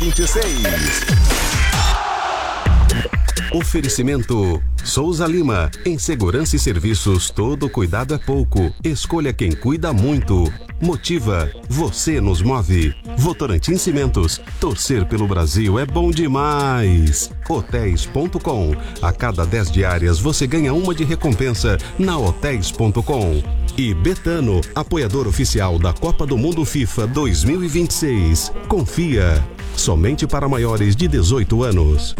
2026. Oferecimento Souza Lima. Em segurança e serviços, todo cuidado é pouco. Escolha quem cuida muito. Motiva. Você nos move. Votorantim Cimentos. Torcer pelo Brasil é bom demais. Hotéis.com. A cada 10 diárias você ganha uma de recompensa na Hotéis.com. E Betano, apoiador oficial da Copa do Mundo FIFA 2026. Confia. Somente para maiores de 18 anos.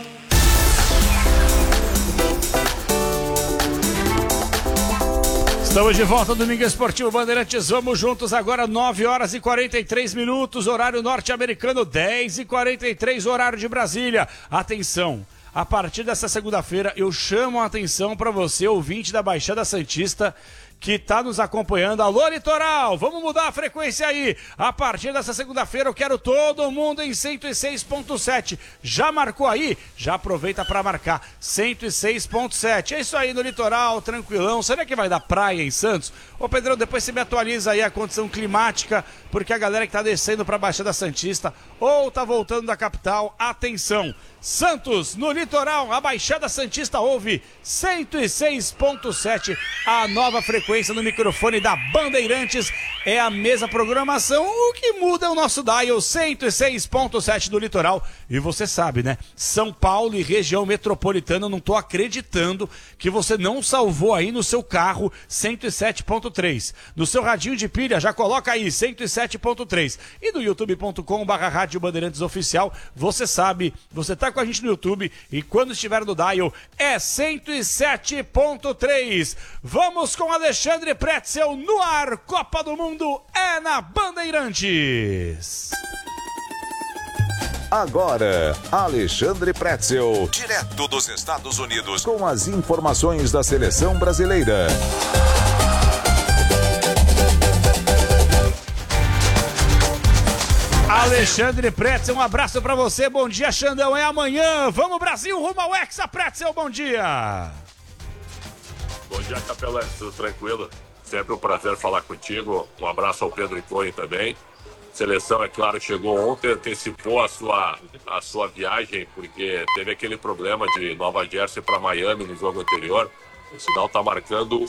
Estamos de volta, Domingo Esportivo Bandeirantes. Vamos juntos agora, 9 horas e 43 minutos, horário norte-americano, 10 e 43, horário de Brasília. Atenção, a partir dessa segunda-feira eu chamo a atenção para você, ouvinte da Baixada Santista, que está nos acompanhando. Alô, Litoral, vamos mudar a frequência aí. A partir dessa segunda-feira eu quero todo mundo em 106.7. Já marcou aí? Já aproveita para marcar 106.7. É isso aí no Litoral, tranquilão. Será que vai dar praia em Santos? Ô, Pedrão, depois você me atualiza aí a condição climática, porque a galera que está descendo para a Baixada Santista ou está voltando da capital, atenção. Santos, no Litoral, a Baixada Santista ouve 106.7, a nova frequência no microfone da Bandeirantes, é a mesma programação, o que muda é o nosso dial 106.7 do Litoral, e você sabe, né, São Paulo e região metropolitana, eu não tô acreditando que você não salvou aí no seu carro 107.3, no seu radinho de pilha, já coloca aí 107.3, e no youtube.com/Rádio Bandeirantes Oficial, você sabe, você tá com a gente no YouTube e quando estiver no dial é 107.3. Vamos com Alexandre Pretzel no ar. Copa do Mundo é na Bandeirantes. Agora, Alexandre Pretzel, direto dos Estados Unidos, com as informações da seleção brasileira. Alexandre Pretzel, um abraço pra você, bom dia, Xandão, é amanhã, vamos Brasil, rumo ao Hexa, Pretzel, bom dia. Bom dia, Capelão, tudo tranquilo? Sempre um prazer falar contigo, um abraço ao Pedro Icone também. Seleção, é claro, chegou ontem, antecipou a sua viagem, porque teve aquele problema de Nova Jersey para Miami no jogo anterior. O sinal tá marcando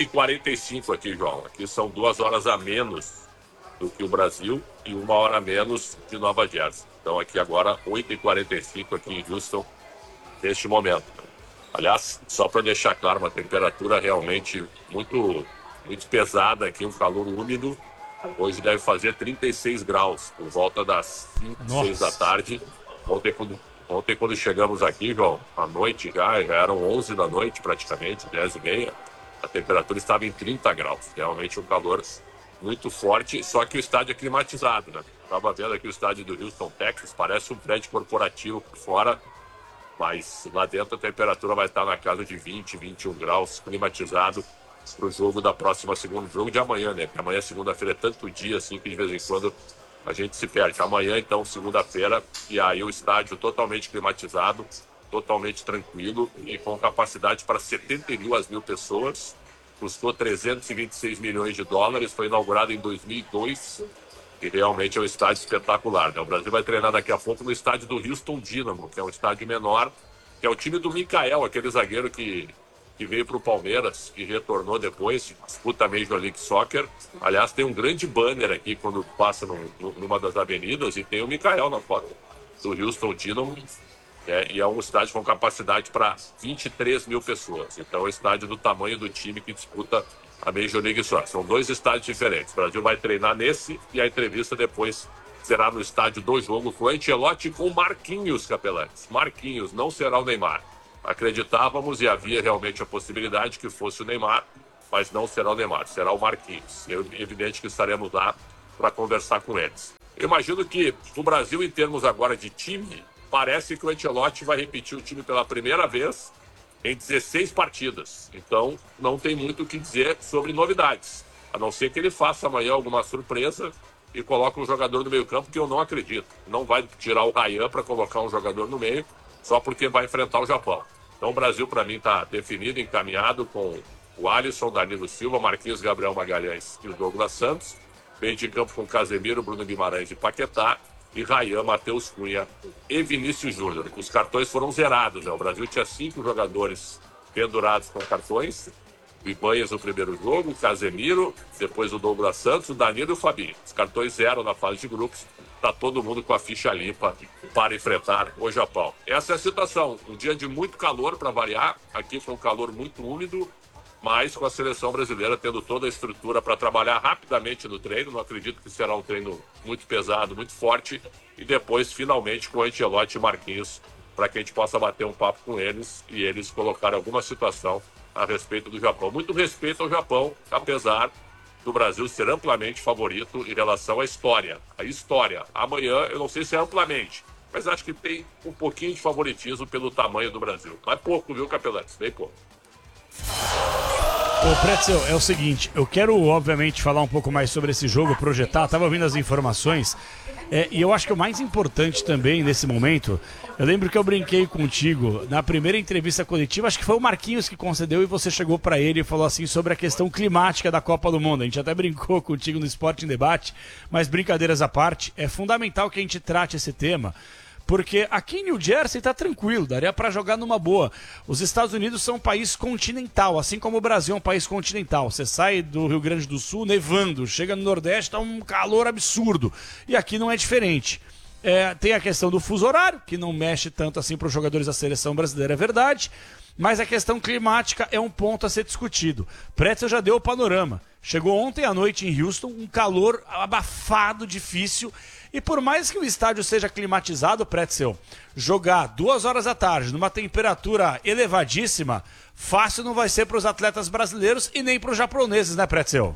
8h45 aqui, João, aqui são 2 horas a menos do que o Brasil e 1 hora a menos de Nova Jersey. Então aqui agora 8h45 aqui em Houston, neste momento. Aliás, só para deixar claro, uma temperatura realmente muito, muito pesada aqui, um calor úmido. Hoje deve fazer 36 graus, por volta das 5, 6 da tarde. Ontem quando chegamos aqui, João, à noite já eram 11 da noite praticamente, 10h30. A temperatura estava em 30 graus, realmente um calor muito forte, só que o estádio é climatizado, né? Estava vendo aqui o estádio do Houston, Texas, parece um prédio corporativo por fora, mas lá dentro a temperatura vai estar na casa de 20, 21 graus, climatizado para o jogo da próxima segunda, jogo de amanhã, né? Porque amanhã, segunda-feira, é tanto dia assim que de vez em quando a gente se perde. Amanhã, então, segunda-feira, e aí o estádio totalmente climatizado, totalmente tranquilo e com capacidade para 72 mil pessoas. Custou 326 milhões de dólares, foi inaugurado em 2002 e realmente é um estádio espetacular, né? O Brasil vai treinar daqui a pouco no estádio do Houston Dynamo, que é um estádio menor, que é o time do Mikael, aquele zagueiro que veio para o Palmeiras e retornou depois, disputa a Major League Soccer. Aliás, tem um grande banner aqui quando passa numa das avenidas e tem o Mikael na foto do Houston Dynamo. E é um estádio com capacidade para 23 mil pessoas. Então é um estádio do tamanho do time que disputa a Major League Soccer. São 2 estádios diferentes. O Brasil vai treinar nesse e a entrevista depois será no estádio do jogo com o Ancelotti e com o Marquinhos, Capelanes. Marquinhos, não será o Neymar. Acreditávamos e havia realmente a possibilidade que fosse o Neymar, mas não será o Neymar, será o Marquinhos. É evidente que estaremos lá para conversar com eles. Eu imagino que o Brasil, em termos agora de time, parece que o Ancelotti vai repetir o time pela primeira vez em 16 partidas. Então, não tem muito o que dizer sobre novidades. A não ser que ele faça amanhã alguma surpresa e coloque um jogador no meio-campo, que eu não acredito. Não vai tirar o Ryan para colocar um jogador no meio, só porque vai enfrentar o Japão. Então, o Brasil, para mim, está definido, encaminhado com o Alisson, Danilo Silva, Marquinhos, Gabriel Magalhães e o Douglas Santos. Meio de campo com Casemiro, Bruno Guimarães e Paquetá. e Ryan, Matheus Cunha e Vinícius Júnior. Os cartões foram zerados, né? O Brasil tinha 5 jogadores pendurados com cartões. O Ibanhas no primeiro jogo, o Casemiro, depois o Douglas Santos, o Danilo e o Fabinho. Os cartões 0 na fase de grupos. Está todo mundo com a ficha limpa para enfrentar o Japão. Essa é a situação. Um dia de muito calor para variar. Aqui foi um calor muito úmido, mas com a seleção brasileira tendo toda a estrutura para trabalhar rapidamente no treino. Não acredito que será um treino muito pesado, muito forte. E depois, finalmente, com o Ancelotti e Marquinhos, para que a gente possa bater um papo com eles e eles colocarem alguma situação a respeito do Japão. Muito respeito ao Japão, apesar do Brasil ser amplamente favorito em relação à história. A história. Amanhã, eu não sei se é amplamente, mas acho que tem um pouquinho de favoritismo pelo tamanho do Brasil. Mas pouco, viu, Capelete? Bem pouco. Ô, Pretzel, é o seguinte, eu quero, obviamente, falar um pouco mais sobre esse jogo, projetar, estava ouvindo as informações, e eu acho que o mais importante também nesse momento, eu lembro que eu brinquei contigo na primeira entrevista coletiva, acho que foi o Marquinhos que concedeu e você chegou para ele e falou assim sobre a questão climática da Copa do Mundo. A gente até brincou contigo no Esporte em Debate, mas brincadeiras à parte, é fundamental que a gente trate esse tema, porque aqui em New Jersey tá tranquilo, daria para jogar numa boa. Os Estados Unidos são um país continental, assim como o Brasil é um país continental. Você sai do Rio Grande do Sul nevando, chega no Nordeste, tá um calor absurdo. E aqui não é diferente. Tem a questão do fuso horário, que não mexe tanto assim para os jogadores da seleção brasileira, é verdade. Mas a questão climática é um ponto a ser discutido. Pretzel já deu o panorama. Chegou ontem à noite em Houston, um calor abafado, difícil. E por mais que o estádio seja climatizado, Pretzel, jogar 2 horas da tarde numa temperatura elevadíssima, fácil não vai ser para os atletas brasileiros e nem para os japoneses, né, Pretzel?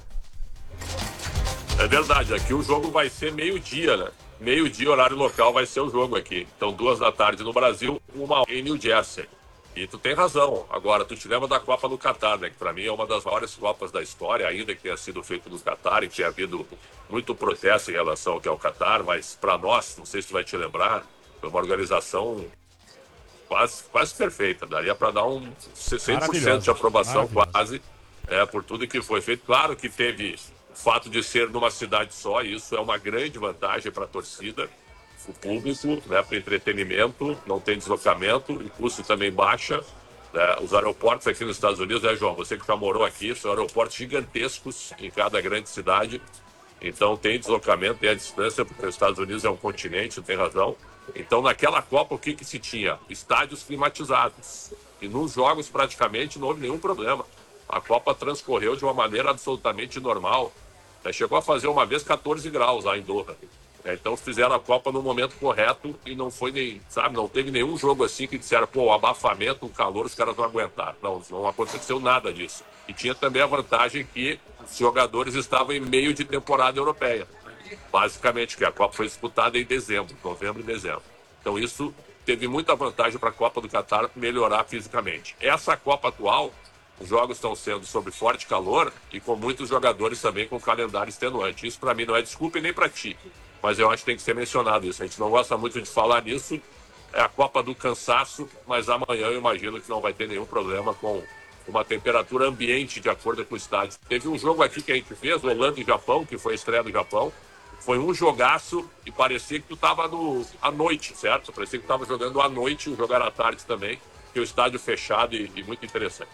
É verdade, aqui o jogo vai ser meio-dia, né? Meio-dia, horário local, vai ser o jogo aqui. Então, 2 da tarde no Brasil, 1 em New Jersey. E tu tem razão. Agora, tu te lembra da Copa do Catar, né? Que para mim é uma das maiores Copas da história, ainda que tenha sido feito no Catar e que tenha havido muito processo em relação ao que é o Catar, mas para nós, não sei se tu vai te lembrar, foi uma organização quase perfeita. Daria para dar um 100% de aprovação quase por tudo que foi feito. Claro que teve o fato de ser numa cidade só, e isso é uma grande vantagem para a torcida. O público, né, para entretenimento, não tem deslocamento, o custo também baixa. Os aeroportos aqui nos Estados Unidos, João? Você que já morou aqui, são aeroportos gigantescos em cada grande cidade. Então tem deslocamento, tem a distância, porque os Estados Unidos é um continente, tem razão. Então naquela Copa o que se tinha? Estádios climatizados. E nos jogos praticamente não houve nenhum problema. A Copa transcorreu de uma maneira absolutamente normal. Chegou a fazer uma vez 14 graus lá em Doha. Então fizeram a Copa no momento correto e não foi nem, sabe, não teve nenhum jogo assim que disseram, pô, o abafamento, o calor, os caras não aguentaram. Não aconteceu nada disso. E tinha também a vantagem que os jogadores estavam em meio de temporada europeia. Basicamente, que a Copa foi disputada em dezembro, novembro e dezembro. Então isso teve muita vantagem para a Copa do Catar melhorar fisicamente. Essa Copa atual, os jogos estão sendo sob forte calor e com muitos jogadores também com calendário extenuante. Isso para mim não é desculpa e nem para ti. Mas eu acho que tem que ser mencionado isso. A gente não gosta muito de falar nisso. É a Copa do cansaço, mas amanhã eu imagino que não vai ter nenhum problema com uma temperatura ambiente de acordo com o estádio. Teve um jogo aqui que a gente fez, Holanda e Japão, que foi a estreia do Japão. Foi um jogaço e parecia que tu estava à noite, certo? Parecia que tu estava jogando à noite, o jogo era à tarde também, que o estádio fechado e muito interessante.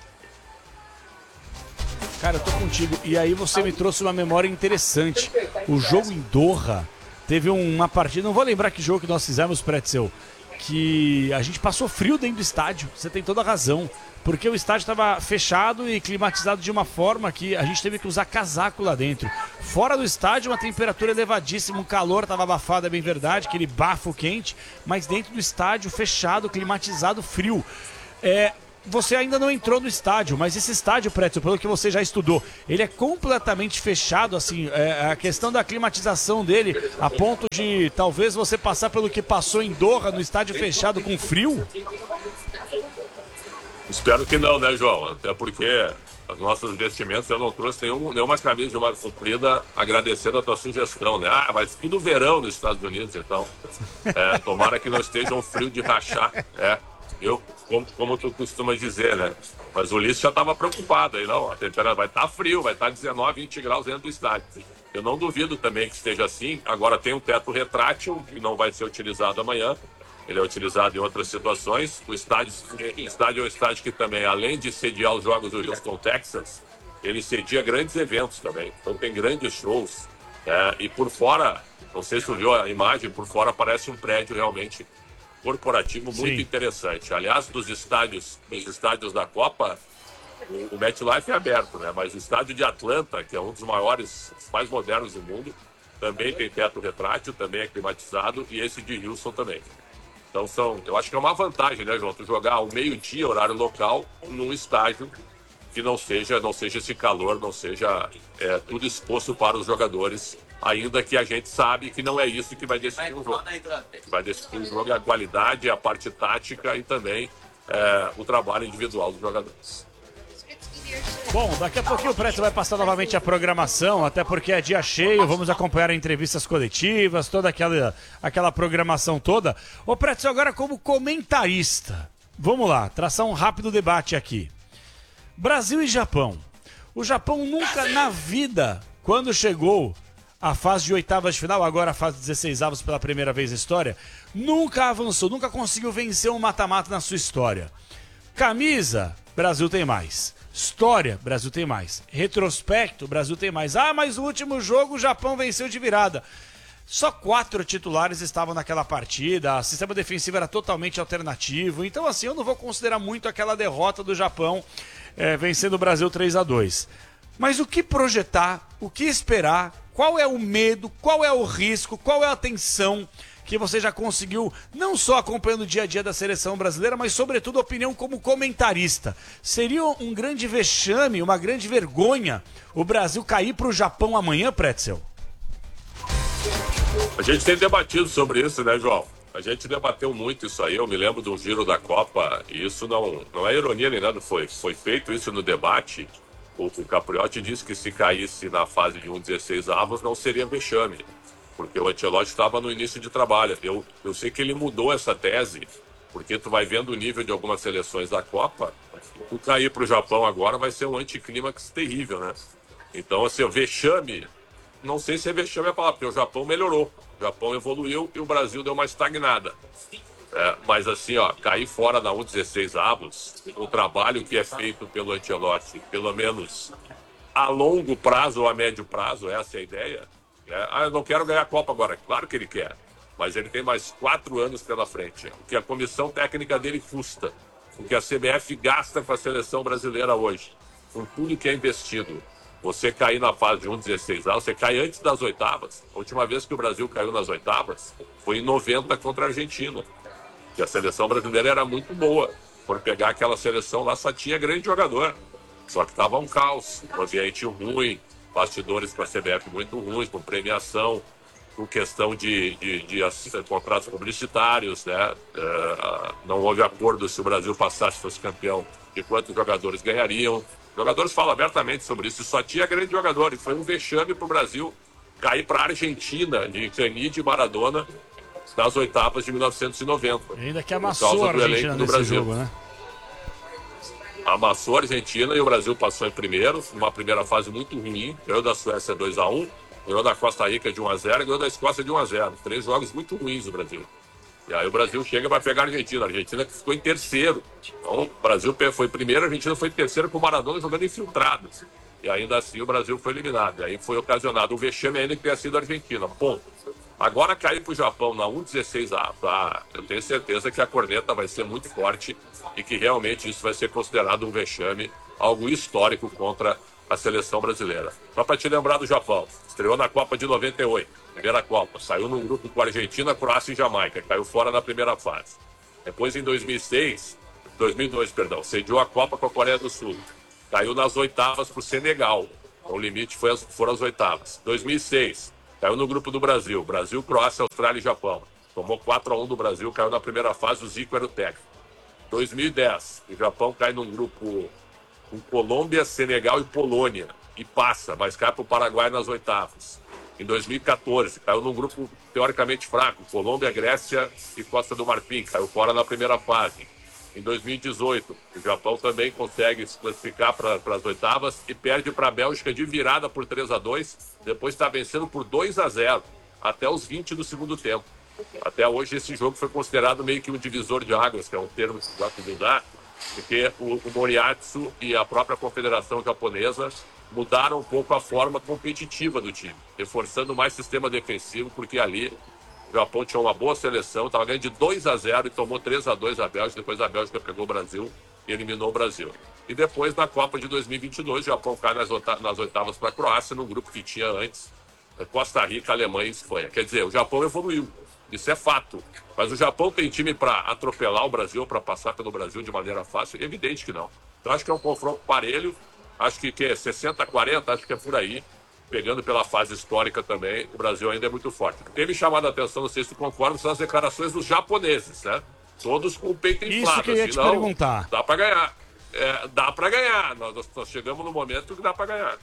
Cara, eu tô contigo. E aí você me trouxe uma memória interessante. O jogo em Doha teve uma partida, não vou lembrar que jogo que nós fizemos, Pretzel, que a gente passou frio dentro do estádio. Você tem toda a razão. Porque o estádio estava fechado e climatizado de uma forma que a gente teve que usar casaco lá dentro. Fora do estádio, uma temperatura elevadíssima, o calor estava abafado, é bem verdade, aquele bafo quente, mas dentro do estádio, fechado, climatizado, frio. Você ainda não entrou no estádio, mas esse estádio, Pretzel, pelo que você já estudou, ele é completamente fechado, assim, a questão da climatização dele, a ponto de talvez você passar pelo que passou em Doha, no estádio fechado com frio? Espero que não, né, João? Até porque os nossos investimentos, eu não trouxe nenhuma camisa de manga comprida, agradecendo a tua sugestão, né? Ah, mas tudo verão nos Estados Unidos, então. Tomara que não esteja um frio de rachar, como tu costuma dizer, né? Mas o Ulisses já estava preocupado aí, não? A temperatura vai estar frio, vai estar 19, 20 graus dentro do estádio. Eu não duvido também que esteja assim. Agora tem um teto retrátil que não vai ser utilizado amanhã. Ele é utilizado em outras situações. O estádio é um estádio que também, além de sediar os jogos do Houston Texans, ele cedia grandes eventos também. Então tem grandes shows. E por fora, não sei se tu viu a imagem, por fora parece um prédio realmente corporativo muito interessante. Aliás, dos estádios da Copa, o MetLife é aberto, né? Mas o estádio de Atlanta, que é um dos maiores, mais modernos do mundo, também tem teto retrátil, também é climatizado, e esse de Houston também. Então eu acho que é uma vantagem, né, João? Tu jogar ao meio-dia, horário local, num estádio que não seja esse calor, não seja tudo exposto para os jogadores, ainda que a gente sabe que não é isso que vai decidir o jogo. Vai decidir o jogo é a qualidade, a parte tática e também o trabalho individual dos jogadores. Bom, daqui a pouquinho o Preto vai passar novamente a programação, até porque é dia cheio, vamos acompanhar entrevistas coletivas, toda aquela programação toda. Ô Preto, agora como comentarista, vamos lá, traçar um rápido debate aqui. Brasil e Japão. O Japão nunca na vida, quando chegou à fase de oitavas de final, agora a fase de 16avos pela primeira vez na história, nunca avançou, nunca conseguiu vencer um mata-mata na sua história. Camisa, Brasil tem mais. História, Brasil tem mais. Retrospecto, Brasil tem mais. Ah, mas no último jogo o Japão venceu de virada. Só 4 titulares estavam naquela partida, o sistema defensivo era totalmente alternativo. Então, assim, eu não vou considerar muito aquela derrota do Japão vencendo o Brasil 3-2. Mas o que projetar, o que esperar, qual é o medo, qual é o risco, qual é a tensão que você já conseguiu, não só acompanhando o dia a dia da seleção brasileira, mas sobretudo a opinião como comentarista. Seria um grande vexame, uma grande vergonha o Brasil cair para o Japão amanhã, Pretzel? A gente tem debatido sobre isso, né, João? A gente debateu muito isso aí. Eu me lembro do giro da Copa, e isso não é ironia nem nada, foi feito isso no debate. O Capriotti disse que se caísse na fase de 16avos não seria vexame, porque o Ancelotti estava no início de trabalho. Eu sei que ele mudou essa tese, porque tu vai vendo o nível de algumas seleções da Copa, tu cair para o Japão agora vai ser um anticlímax terrível, né? Então, assim, o vexame, não sei se é vexame a palavra, porque o Japão melhorou, o Japão evoluiu e o Brasil deu uma estagnada. Mas assim, cair fora na 16avos, o trabalho que é feito pelo Ancelotti, pelo menos a longo prazo ou a médio prazo, essa é a ideia. Eu não quero ganhar a Copa agora. Claro que ele quer, mas ele tem mais 4 anos pela frente. O que a comissão técnica dele custa, o que a CBF gasta com a seleção brasileira hoje, com tudo que é investido. Você cair na fase de 1/16, você cai antes das oitavas. A última vez que o Brasil caiu nas oitavas foi em 90 contra a Argentina. E a seleção brasileira era muito boa. Por pegar aquela seleção lá, só tinha grande jogador. Só que estava um caos, um ambiente ruim, bastidores para a CBF muito ruins, com premiação, com questão de contratos publicitários, né? Não houve acordo se o Brasil passasse, fosse campeão, de quantos jogadores ganhariam. Os jogadores falam abertamente sobre isso, só tinha grande jogador. E foi um vexame para o Brasil cair para a Argentina, de Canide e Maradona, nas oitavas de 1990. E ainda que amassou a Argentina nesse jogo, né? Amassou a Argentina e o Brasil passou em primeiro, numa primeira fase muito ruim. Ganhou da Suécia 2-1, ganhou da Costa Rica de 1-0 e ganhou da Escócia de 1-0. 3 jogos muito ruins do Brasil. E aí o Brasil chega para pegar a Argentina que ficou em terceiro. Então o Brasil foi primeiro, a Argentina foi em terceiro com o Maradona jogando infiltrado. E ainda assim o Brasil foi eliminado. E aí foi ocasionado o vexame ainda que tenha sido a Argentina. Ponto. Agora cair para o Japão na 1/16, eu tenho certeza que a corneta vai ser muito forte e que realmente isso vai ser considerado um vexame, algo histórico contra a seleção brasileira. Só para te lembrar do Japão, estreou na Copa de 98, primeira Copa, saiu num grupo com a Argentina, Croácia e Jamaica, caiu fora na primeira fase. Depois em 2002, sediou a Copa com a Coreia do Sul, caiu nas oitavas para o Senegal, o limite foram as oitavas. 2006, caiu no grupo do Brasil, Croácia, Austrália e Japão. Tomou 4-1 do Brasil, caiu na primeira fase, o Zico era o técnico. 2010, o Japão cai num grupo com Colômbia, Senegal e Polônia. E passa, mas cai para o Paraguai nas oitavas. Em 2014, caiu num grupo teoricamente fraco, Colômbia, Grécia e Costa do Marfim. Caiu fora na primeira fase. em 2018. O Japão também consegue se classificar para as oitavas e perde para a Bélgica de virada por 3-2. Depois está vencendo por 2-0 até os 20 do segundo tempo. Até hoje esse jogo foi considerado meio que um divisor de águas, que é um termo que se gosta de usar, porque o Moriatsu e a própria Confederação Japonesa mudaram um pouco a forma competitiva do time, reforçando mais sistema defensivo, porque ali o Japão tinha uma boa seleção, estava ganhando de 2-0 e tomou 3-2 a Bélgica. Depois a Bélgica pegou o Brasil e eliminou o Brasil. E depois, na Copa de 2022, o Japão cai nas oitavas para a Croácia, num grupo que tinha antes Costa Rica, Alemanha e Espanha. Quer dizer, o Japão evoluiu, isso é fato. Mas o Japão tem time para atropelar o Brasil, para passar pelo Brasil de maneira fácil? Evidente que não. Então acho que é um confronto parelho, acho que é 60-40, acho que é por aí. Pegando pela fase histórica também, o Brasil ainda é muito forte. Tem me chamado a atenção, não sei se tu concorda, são as declarações dos japoneses, né? Todos com o peito inflado. Isso que eu ia te perguntar. Dá para ganhar. Dá para ganhar. Nós chegamos no momento que dá para ganhar.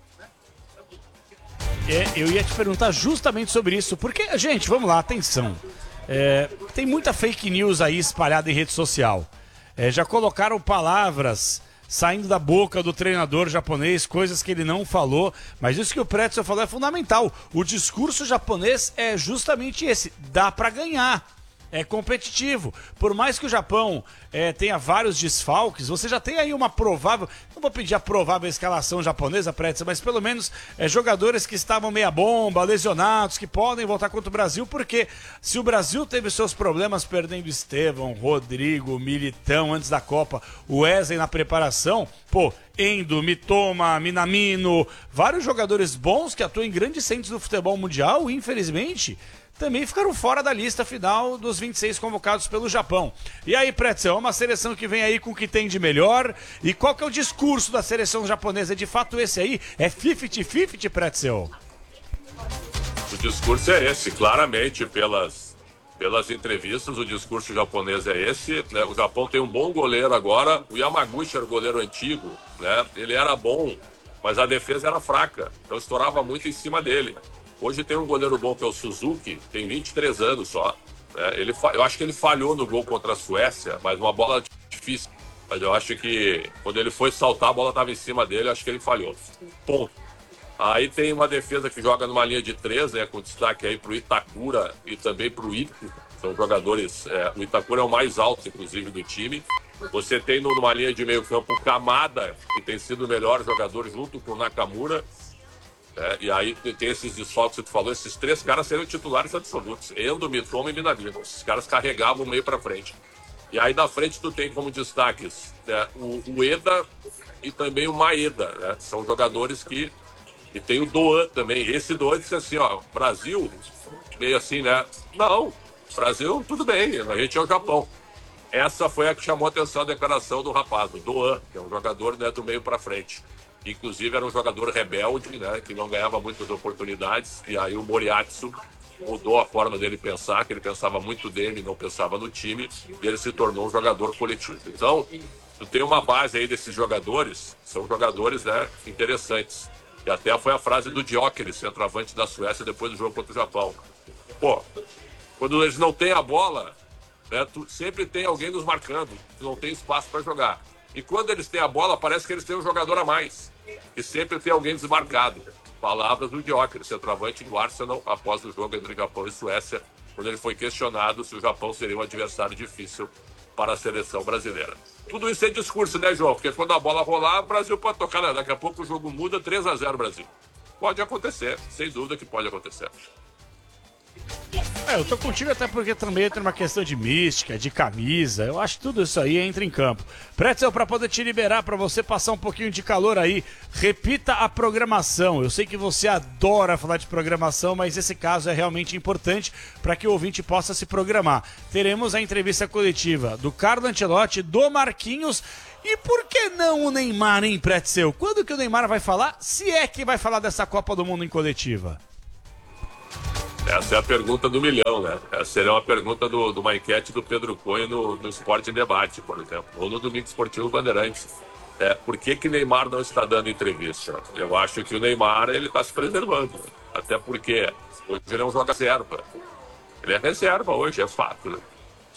Eu ia te perguntar justamente sobre isso, porque, gente, vamos lá, atenção. Tem muita fake news aí espalhada em rede social. Já colocaram palavras saindo da boca do treinador japonês, coisas que ele não falou, mas isso que o Pretzel falou é fundamental. O discurso japonês é justamente esse, dá pra ganhar. É competitivo. Por mais que o Japão tenha vários desfalques, você já tem aí uma provável... Não vou pedir a provável escalação japonesa, Pretzel, mas pelo menos jogadores que estavam meia bomba, lesionados, que podem voltar contra o Brasil, porque se o Brasil teve seus problemas perdendo Estevão, Rodrigo, Militão antes da Copa, o Wesley na preparação, Endo, Mitoma, Minamino, vários jogadores bons que atuam em grandes centros do futebol mundial, infelizmente... também ficaram fora da lista final dos 26 convocados pelo Japão. E aí, Pretzel, é uma seleção que vem aí com o que tem de melhor. E qual que é o discurso da seleção japonesa? De fato, esse aí é 50-50, Pretzel? O discurso é esse, claramente, pelas entrevistas, o discurso japonês é esse, né? O Japão tem um bom goleiro agora, o Yamaguchi era o goleiro antigo, né? Ele era bom, mas a defesa era fraca, então estourava muito em cima dele. Hoje tem um goleiro bom que é o Suzuki, tem 23 anos só. Eu acho que ele falhou no gol contra a Suécia, mas uma bola difícil. Mas eu acho que quando ele foi saltar, a bola estava em cima dele, acho que ele falhou. Ponto. Aí tem uma defesa que joga numa linha de 3, né, com destaque aí para o Itakura e também para o Ito. São jogadores, o Itakura é o mais alto, inclusive, do time. Você tem numa linha de meio campo o Kamada, que tem sido o melhor jogador junto com o Nakamura. E aí tem esses desfalques que tu falou, esses três caras seriam titulares absolutos. Endo, Mitoma e Minamino. Esses caras carregavam o meio para frente. E aí na frente tu tem como destaques o Eda e também o Maeda, né? São jogadores que... E tem o Doan também. Esse Doan disse assim, Brasil, meio assim, né? Não, Brasil, tudo bem, a gente é o Japão. Essa foi a que chamou a atenção a declaração do rapaz, o Doan, que é um jogador, né, do meio para frente. Inclusive era um jogador rebelde, né, que não ganhava muitas oportunidades, e aí o Moriatsu mudou a forma dele pensar, que ele pensava muito dele, não pensava no time, e ele se tornou um jogador coletivo. Então, tu tem uma base aí desses jogadores, são jogadores, né, interessantes. E até foi a frase do Gyökeres, centroavante da Suécia, depois do jogo contra o Japão. Quando eles não têm a bola, né, sempre tem alguém nos marcando, não tem espaço para jogar. E quando eles têm a bola, parece que eles têm um jogador a mais. E sempre tem alguém desmarcado. Palavras do Gyökeres, centroavante do Arsenal, após o jogo entre Japão e Suécia, quando ele foi questionado se o Japão seria um adversário difícil para a seleção brasileira. Tudo isso é discurso, né, João? Porque quando a bola rolar, o Brasil pode tocar, né? Daqui a pouco o jogo muda, 3-0 Brasil. Pode acontecer, sem dúvida que pode acontecer. Eu tô contigo até porque também entra uma questão de mística, de camisa. Eu acho que tudo isso aí entra em campo. Pretzel, para poder te liberar, para você passar um pouquinho de calor aí, repita a programação. Eu sei que você adora falar de programação, mas esse caso é realmente importante para que o ouvinte possa se programar. Teremos a entrevista coletiva do Carlo Ancelotti, do Marquinhos. E por que não o Neymar, hein, Pretzel? Quando que o Neymar vai falar? Se é que vai falar dessa Copa do Mundo em coletiva? Essa é a pergunta do milhão, né? Essa seria uma pergunta de uma enquete do Pedro Cunha no Esporte em Debate, por exemplo, ou no Domingo Esportivo Bandeirantes. Por que Neymar não está dando entrevista? Eu acho que o Neymar ele está se preservando, até porque hoje ele é um jogador reserva. Ele é reserva hoje, é fato, né?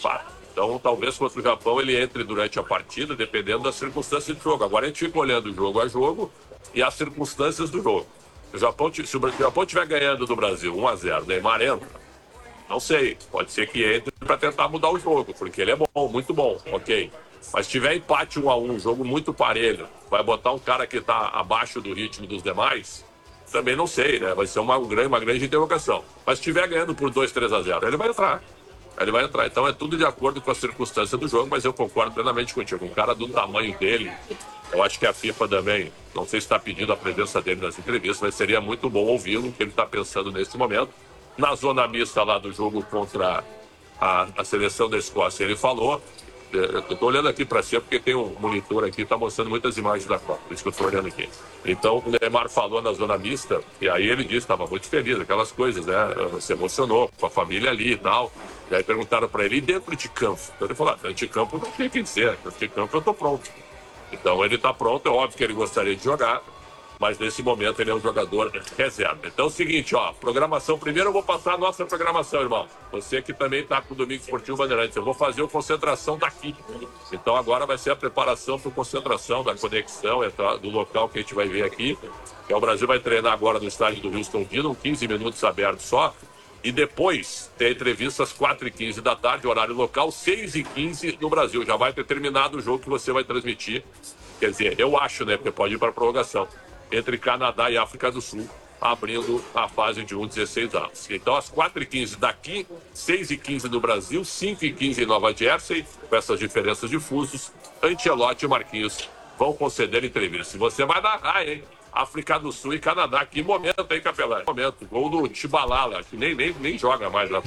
Fato. Então, talvez contra o Japão ele entre durante a partida, dependendo das circunstâncias do jogo. Agora a gente fica olhando jogo a jogo e as circunstâncias do jogo. Se o Japão estiver ganhando do Brasil 1-0, Neymar entra, não sei, pode ser que entre para tentar mudar o jogo, porque ele é bom, muito bom, ok. Mas se tiver empate 1-1, jogo muito parelho, vai botar um cara que está abaixo do ritmo dos demais, também não sei, né? Vai ser uma grande interrogação. Mas se estiver ganhando por 2-3-0, ele vai entrar. Então é tudo de acordo com a circunstância do jogo, mas eu concordo plenamente contigo. Um cara do tamanho dele, eu acho que a FIFA também, não sei se está pedindo a presença dele nas entrevistas, mas seria muito bom ouvi-lo, o que ele está pensando nesse momento. Na zona mista lá do jogo contra a seleção da Escócia, ele falou, eu estou olhando aqui para cima porque tem um monitor aqui que está mostrando muitas imagens da Copa, por isso que eu estou olhando aqui. Então o Neymar falou na zona mista, e aí ele disse que estava muito feliz, aquelas coisas, né? Se emocionou com a família ali e tal. E aí perguntaram para ele, e dentro de campo? Então ele falou, dentro de campo não tem o que dizer, dentro de campo eu estou pronto. Então ele está pronto, é óbvio que ele gostaria de jogar, mas nesse momento ele é um jogador reserva. Então é o seguinte, ó, programação, primeiro eu vou passar a nossa programação, irmão. Você que também está com o Domingo Esportivo Bandeirantes, eu vou fazer a concentração daqui. Então agora vai ser a preparação para a concentração, da conexão, do local que a gente vai ver aqui. Que o Brasil vai treinar agora no estádio do Houston Dynamo, 15 minutos abertos só. E depois tem a entrevista às 4h15 da tarde, horário local, 6h15 no Brasil. Já vai ter terminado o jogo que você vai transmitir. Quer dizer, eu acho, né, porque pode ir para a prorrogação. Entre Canadá e África do Sul, abrindo a fase de 16 anos. Então, às 4h15 daqui, 6h15 no Brasil, 5h15 em Nova Jersey, com essas diferenças de fusos, Ancelotti e Marquinhos vão conceder entrevista. Se você vai narrar, hein? África do Sul e Canadá. Que momento, hein, Capelão? Que momento. Gol do Tchabalala, que nem joga mais lá.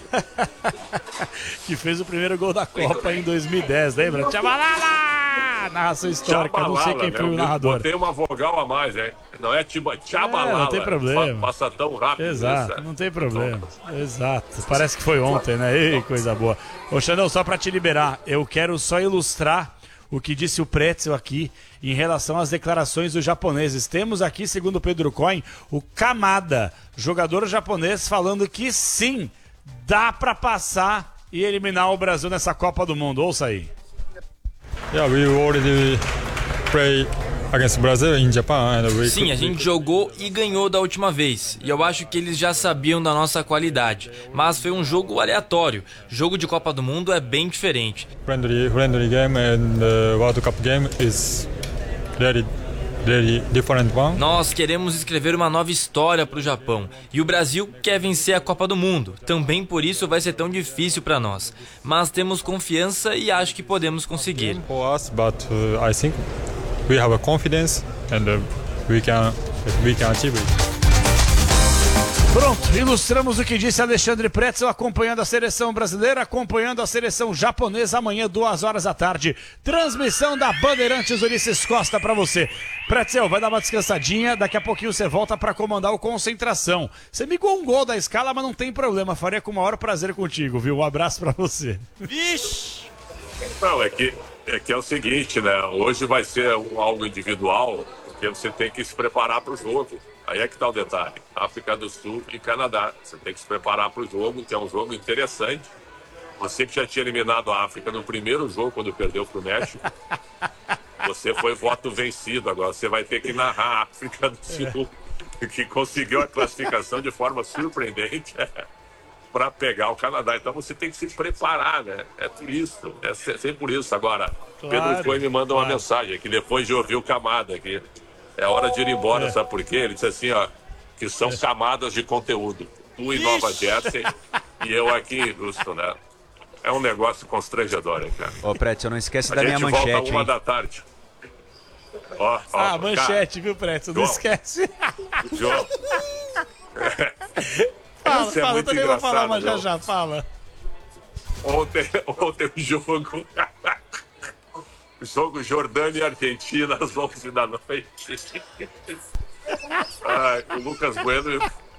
Que fez o primeiro gol da Copa em 2010, lembra? Tchabalala! Narração histórica, não sei quem foi o narrador. Tem uma vogal a mais, hein? Não é Tchabalala. Não tem problema. Passa tão rápido. Exato, não tem problema. Exato. Parece que foi ontem, né? Ei, coisa boa. Ô, Xandão, só pra te liberar, eu quero só ilustrar o que disse o Pretzel aqui em relação às declarações dos japoneses. Temos aqui, segundo o Pedro Coin, o Kamada, jogador japonês, falando que sim, dá para passar e eliminar o Brasil nessa Copa do Mundo. Ouça aí. Yeah, we already play against Brazil in Japan and we Sim, a gente jogou e ganhou da última vez. E eu acho que eles já sabiam da nossa qualidade. Mas foi um jogo aleatório. Jogo de Copa do Mundo é bem diferente. friendly game and the World Cup game is very different one. Nós queremos escrever uma nova história para o Japão. E o Brasil quer vencer a Copa do Mundo. Também por isso vai ser tão difícil para nós. Mas temos confiança e acho que podemos conseguir. For us, but I think we have a confidence and we can achieve it. Pronto, ilustramos o que disse Alexandre Pretzel, acompanhando a seleção brasileira, acompanhando a seleção japonesa, amanhã, 2h da tarde. Transmissão da Bandeirantes Ulisses Costa pra você. Pretzel, vai dar uma descansadinha, daqui a pouquinho você volta pra comandar o Concentração. Você me um gol da escala, mas não tem problema, faria com o maior prazer contigo, viu? Um abraço pra você. Vixe! Não, é que é o seguinte, né? Hoje vai ser algo individual, porque você tem que se preparar para o jogo. Aí é que está o detalhe. África do Sul e Canadá. Você tem que se preparar para o jogo, que é um jogo interessante. Você que já tinha eliminado a África no primeiro jogo, quando perdeu para o México, você foi voto vencido. Agora você vai ter que narrar a África do Sul, que conseguiu a classificação de forma surpreendente para pegar o Canadá. Então você tem que se preparar, né? É por isso. É sempre por isso. Agora, claro, Pedro foi me manda uma mensagem que depois de ouvir o Kamada aqui. É hora de ir embora, sabe por quê? Ele disse assim, ó, que são camadas de conteúdo. Tu em Nova Jersey e eu aqui em Houston, né? É um negócio constrangedor, hein, cara. Ô, Pretzel, não esquece da minha manchete, hein? A gente volta 1 da tarde. Ó, manchete, cara, viu, Pretzel? Não esquece. João. Fala, eu também vou falar, mas já, fala. Ontem o jogo Jordânia e Argentina às 11 da noite. O Lucas Bueno.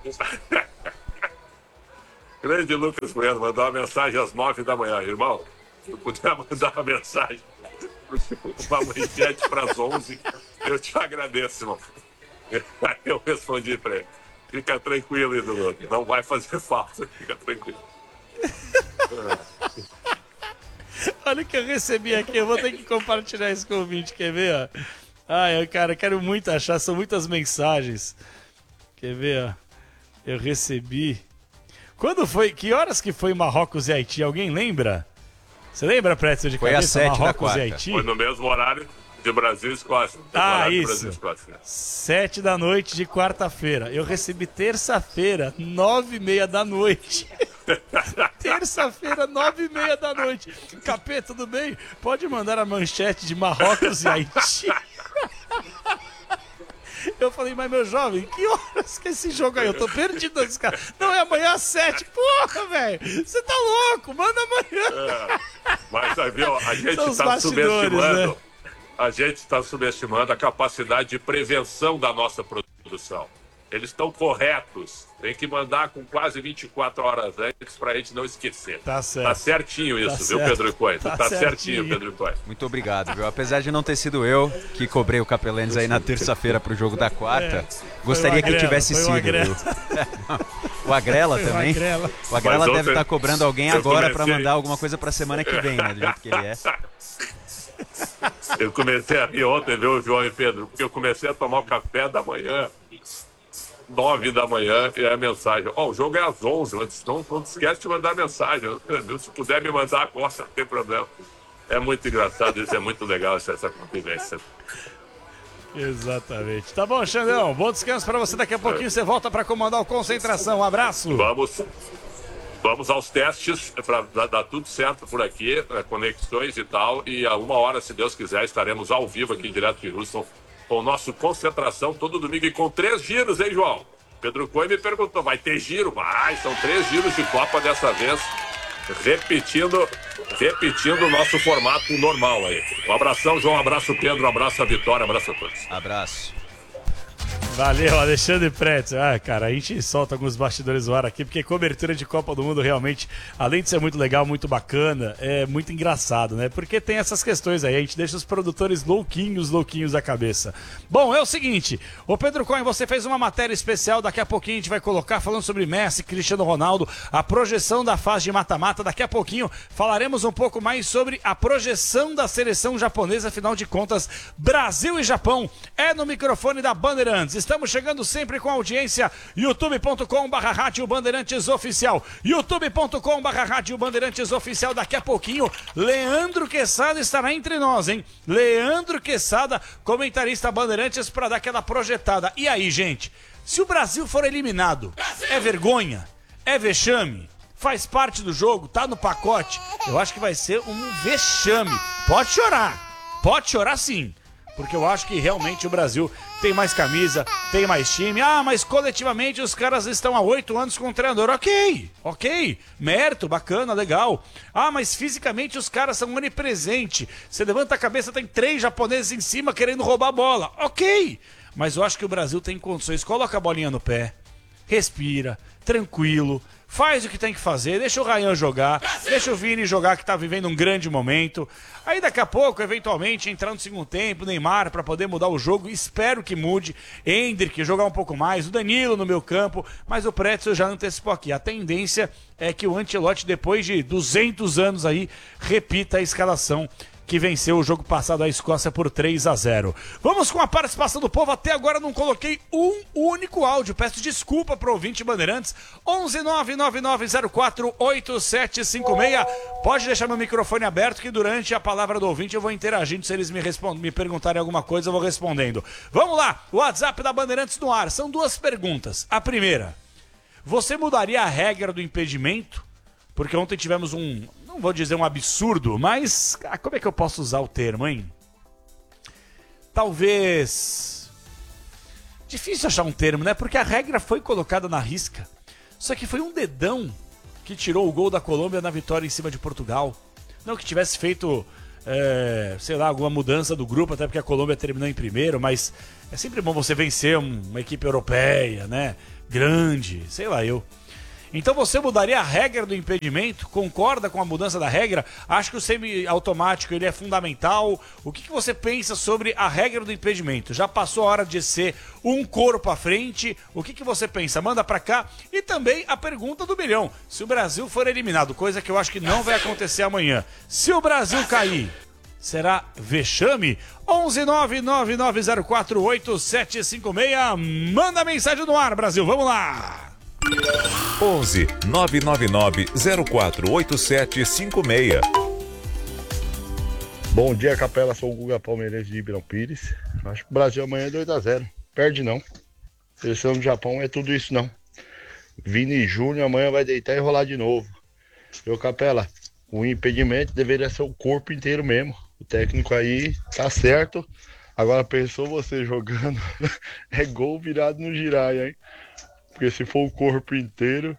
Grande Lucas Bueno mandou uma mensagem às 9 da manhã. Irmão, se tu puder mandar uma mensagem, uma manchete para as 11, eu te agradeço, irmão. Aí eu respondi para ele. Fica tranquilo, Edu. Não vai fazer falta. Fica tranquilo. Olha o que eu recebi aqui, eu vou ter que compartilhar isso com o ouvinte, quer ver, ó? Ai, cara, quero muito achar, são muitas mensagens. Quer ver, ó? Eu recebi... Quando foi, que horas que foi Marrocos e Haiti? Alguém lembra? Você lembra, Prédio, de cabeça? Foi às 7 Marrocos da e quarta. Haiti? Foi no mesmo horário de Brasil e Escócia. Isso. 7 da noite de quarta-feira. Eu recebi terça-feira, 9h30 da noite. Terça-feira, 9h30 da noite. Capê, tudo bem? Pode mandar a manchete de Marrocos e Haiti. Eu falei, mas meu jovem, que horas que é esse jogo aí? Eu tô perdido nesse cara. Não, é amanhã às 7. Porra, velho. Você tá louco? Manda amanhã. Mas aí, viu, a gente São os tá subestimando. né? A gente está subestimando a capacidade de prevenção da nossa produção. Eles estão corretos. Tem que mandar com quase 24 horas antes para a gente não esquecer. Tá certo. Tá certinho isso, Tá viu, certo. Pedro Coelho? Tá certinho, Pedro Coelho. Muito obrigado, viu? Apesar de não ter sido eu que cobrei o Capelanes aí na terça-feira pro jogo da quarta, gostaria que tivesse sido, viu? O Agrela Foi o também. Agrela. O Agrela Mas deve ontem estar cobrando alguém eu agora para comecei- mandar alguma coisa pra semana que vem, né? Do jeito que ele é. Eu comecei a rir ontem, viu, João e Pedro? Porque eu comecei a tomar o café da manhã, 9 da manhã, e a mensagem. Ó, o jogo é às 11, eu disse, não esquece de mandar mensagem. Se puder me mandar agora, não tem problema. É muito engraçado isso, é muito legal essa convivência. Exatamente. Tá bom, Xandão. Bom descanso pra você. Daqui a pouquinho você volta pra comandar o Concentração. Um abraço. Vamos aos testes para dar tudo certo por aqui, conexões e tal. E a 1h, se Deus quiser, estaremos ao vivo aqui direto de Houston com o nosso Concentração todo domingo e com 3 giros, hein, João? Pedro Coelho me perguntou, vai ter giro? Vai, são 3 giros de Copa dessa vez, repetindo o nosso formato normal aí. Um abração, João, um abraço, Pedro, um abraço a Vitória, um abraço a todos. Abraço. Valeu, Alexandre Pretz. Ah, cara, a gente solta alguns bastidores no ar aqui, porque cobertura de Copa do Mundo realmente, além de ser muito legal, muito bacana, é muito engraçado, né? Porque tem essas questões aí, a gente deixa os produtores louquinhos da cabeça. Bom, é o seguinte, ô Pedro Cohen, você fez uma matéria especial, daqui a pouquinho a gente vai colocar, falando sobre Messi, Cristiano Ronaldo, a projeção da fase de mata-mata, daqui a pouquinho falaremos um pouco mais sobre a projeção da seleção japonesa, afinal de contas, Brasil e Japão é no microfone da Bandeirantes. Estamos chegando sempre com audiência, youtube.com/Rádio Bandeirantes Oficial, youtube.com/Rádio Bandeirantes Oficial. Daqui a pouquinho, Leandro Quesada estará entre nós, hein? Leandro Quesada, comentarista Bandeirantes, para dar aquela projetada. E aí, gente, se o Brasil for eliminado, é vergonha? É vexame? Faz parte do jogo? Tá no pacote? Eu acho que vai ser um vexame. Pode chorar sim. Porque eu acho que realmente o Brasil tem mais camisa, tem mais time. Ah, mas coletivamente os caras estão há 8 anos com o treinador. Ok. Mérito, bacana, legal. Ah, mas fisicamente os caras são onipresentes. Você levanta a cabeça, tem 3 japoneses em cima querendo roubar a bola. Ok. Mas eu acho que o Brasil tem condições. Coloca a bolinha no pé, respira, tranquilo. Faz o que tem que fazer, deixa o Ryan jogar, deixa o Vini jogar, que tá vivendo um grande momento. Aí daqui a pouco, eventualmente, entrar no segundo tempo, Neymar para poder mudar o jogo, espero que mude. Endrick jogar um pouco mais, o Danilo no meu campo, mas o Pretzel já antecipou aqui. A tendência é que o Ancelotti, depois de 200 anos aí, repita a escalação que venceu o jogo passado a Escócia por 3-0. Vamos com a participação do povo. Até agora não coloquei um único áudio. Peço desculpa para o ouvinte Bandeirantes. 11999048756. Pode deixar meu microfone aberto que durante a palavra do ouvinte eu vou interagindo. Se eles me perguntarem alguma coisa, eu vou respondendo. Vamos lá, o WhatsApp da Bandeirantes no ar. São 2 perguntas. A primeira, você mudaria a regra do impedimento? Porque ontem tivemos não vou dizer um absurdo, mas como é que eu posso usar o termo, hein? Talvez... Difícil achar um termo, né? Porque a regra foi colocada na risca. Só que foi um dedão que tirou o gol da Colômbia na vitória em cima de Portugal. Não que tivesse feito, sei lá, alguma mudança do grupo, até porque a Colômbia terminou em primeiro, mas é sempre bom você vencer uma equipe europeia, né? Grande, sei lá eu. Então você mudaria a regra do impedimento? Concorda com a mudança da regra? Acha que o semi-automático ele é fundamental? O que você pensa sobre a regra do impedimento? Já passou a hora de ser um corpo à frente? O que você pensa? Manda pra cá. E também a pergunta do milhão. Se o Brasil for eliminado, coisa que eu acho que não vai acontecer amanhã. Se o Brasil cair, será vexame? 11999048756. Manda mensagem no ar, Brasil. Vamos lá. 11999048756. Bom dia, Capela. Sou o Guga Palmeirense de Ribeirão Pires. Acho que o Brasil amanhã é 2-0. Perde não. Seleção do Japão é tudo isso não. Vini Júnior amanhã vai deitar e rolar de novo. Meu Capela, o impedimento deveria ser o corpo inteiro mesmo. O técnico aí tá certo. Agora pensou você jogando é gol virado no giraia, hein? Porque se for o corpo inteiro...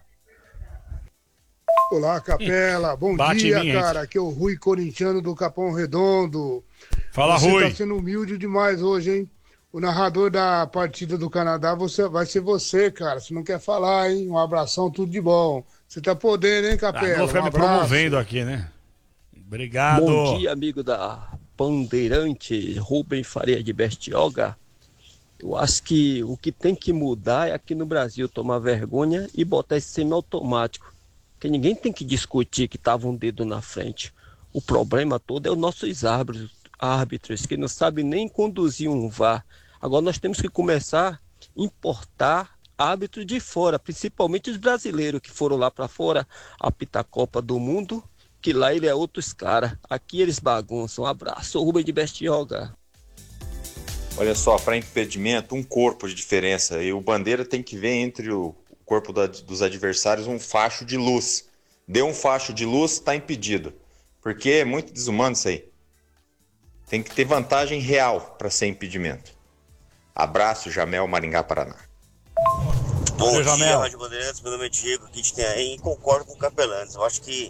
Olá, Capela. Bom dia, cara. Aqui é o Rui Corintiano do Capão Redondo. Fala, Rui. Rui. Tá sendo humilde demais hoje, hein? O narrador da partida do Canadá vai ser você, cara. Você não quer falar, hein? Um abração, tudo de bom. Você tá podendo, hein, Capela? Não vou ficar me promovendo aqui, né? Obrigado. Bom dia, amigo da Bandeirante, Rubem Faria de Bertioga. Eu acho que o que tem que mudar é aqui no Brasil tomar vergonha e botar esse semiautomático. Porque ninguém tem que discutir que estava um dedo na frente. O problema todo é os nossos árbitros que não sabem nem conduzir um VAR. Agora nós temos que começar a importar árbitros de fora, principalmente os brasileiros que foram lá para fora apitar a Copa do Mundo, que lá ele é outros caras. Aqui eles bagunçam. Um abraço, Rubem de Bertioga. Olha só, para impedimento, um corpo de diferença. E o Bandeira tem que ver entre o corpo dos adversários um facho de luz. Deu um facho de luz, está impedido. Porque é muito desumano isso aí. Tem que ter vantagem real para ser impedimento. Abraço, Jamel, Maringá, Paraná. Bom dia, Rádio Bandeirantes. Meu nome é Diego, aqui de Tenhaém, e concordo com o Capelães. Eu acho que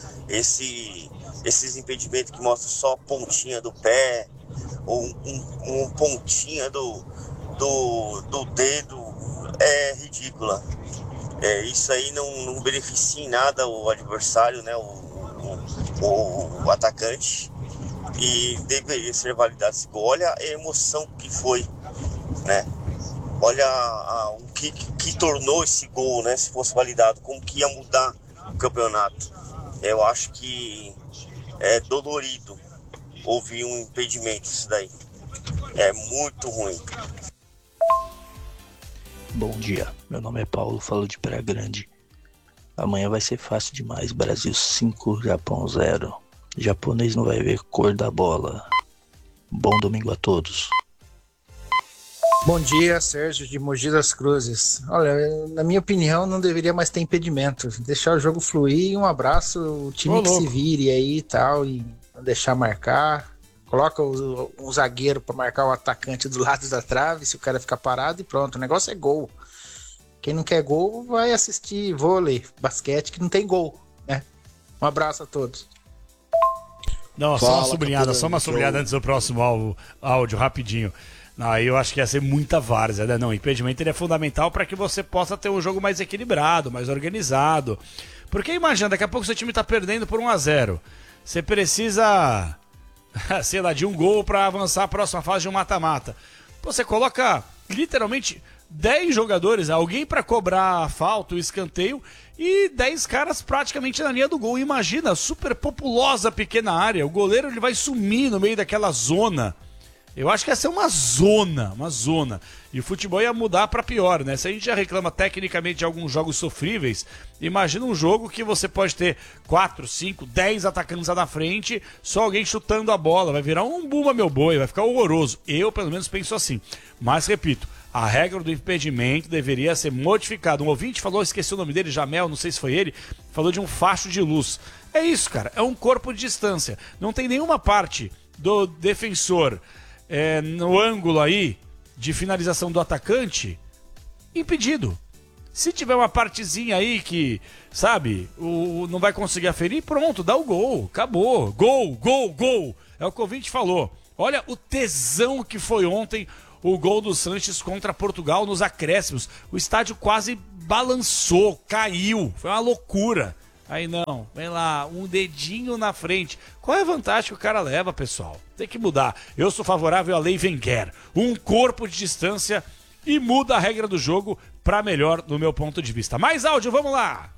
esses impedimentos que mostram só a pontinha do pé, ou um pontinha do dedo, é ridícula. Isso aí não beneficia em nada o adversário, né, o atacante, e deveria ser validado esse gol. Olha a emoção que foi, né? Olha o que tornou esse gol, né? Se fosse validado, como que ia mudar o campeonato. Eu acho que é dolorido ouvir um impedimento isso daí. É muito ruim. Bom dia, meu nome é Paulo, falo de Praia Grande. Amanhã vai ser fácil demais. Brasil 5, Japão 0. Japonês não vai ver cor da bola. Bom domingo a todos. Bom dia, Sérgio de Mogi das Cruzes. Olha, na minha opinião, não deveria mais ter impedimento. Deixar o jogo fluir. Um abraço, o time que se vire aí e tal, e não deixar marcar. Coloca um zagueiro para marcar o atacante do lado da trave, se o cara ficar parado, e pronto. O negócio é gol. Quem não quer gol vai assistir vôlei, basquete, que não tem gol, né? Um abraço a todos. Não, só uma sublinhada antes do próximo áudio, rapidinho. Aí eu acho que ia ser muita várzea, né? Não, o impedimento ele é fundamental para que você possa ter um jogo mais equilibrado, mais organizado. Porque imagina, daqui a pouco seu time tá perdendo por 1-0. Você precisa, sei lá, de um gol para avançar a próxima fase de um mata-mata. Você coloca literalmente 10 jogadores, alguém para cobrar a falta, o escanteio, e 10 caras praticamente na linha do gol. Imagina, super populosa pequena área, o goleiro ele vai sumir no meio daquela zona. Eu acho que ia ser uma zona. E o futebol ia mudar para pior, né? Se a gente já reclama tecnicamente de alguns jogos sofríveis, imagina um jogo que você pode ter 4, 5, 10 atacantes lá na frente, só alguém chutando a bola. Vai virar um bumba meu boi, vai ficar horroroso. Eu, pelo menos, penso assim. Mas, repito, a regra do impedimento deveria ser modificada. Um ouvinte falou, esqueci o nome dele, Jamel, não sei se foi ele, falou de um facho de luz. É isso, cara, é um corpo de distância. Não tem nenhuma parte do defensor no ângulo aí de finalização do atacante impedido. Se tiver uma partezinha aí que, sabe, não vai conseguir aferir, pronto, dá o gol, acabou. Gol. É o que o ouvinte falou. Olha o tesão que foi ontem o gol do Sanches contra Portugal nos acréscimos. O estádio quase balançou, caiu, foi uma loucura. Aí não, vem lá, um dedinho na frente. Qual é a vantagem que o cara leva, pessoal? Tem que mudar. Eu sou favorável à lei Wenger. Um corpo de distância e muda a regra do jogo para melhor, no meu ponto de vista. Mais áudio, vamos lá!